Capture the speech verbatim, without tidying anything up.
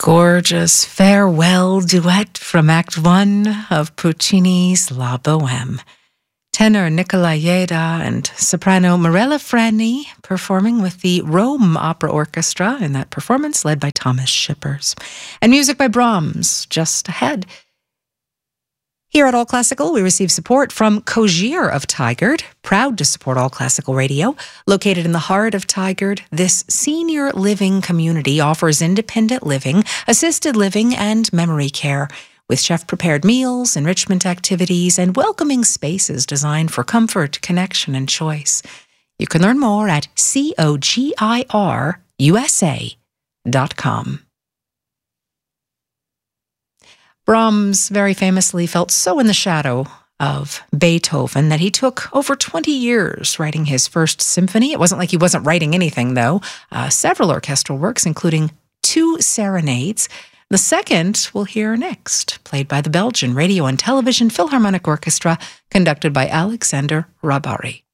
gorgeous farewell duet from Act One of Puccini's La Bohème. Tenor Nicola Jeda and soprano Mirella Freni performing with the Rome Opera Orchestra in that performance led by Thomas Shippers. And music by Brahms just ahead. Here at All Classical, we receive support from Kojir of Tigard, proud to support All Classical Radio. Located in the heart of Tigard, this senior living community offers independent living, assisted living, and memory care, with chef-prepared meals, enrichment activities, and welcoming spaces designed for comfort, connection, and choice. You can learn more at cogir u s a dot com. Brahms very famously felt so in the shadow of Beethoven that he took over twenty years writing his first symphony. It wasn't like he wasn't writing anything, though. Uh, several orchestral works, including two serenades. The second we'll hear next, played by the Belgian Radio and Television Philharmonic Orchestra, conducted by Alexander Rabari.